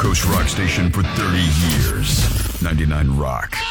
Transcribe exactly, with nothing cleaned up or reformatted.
Coast rock station for thirty years. ninety-nine Rock.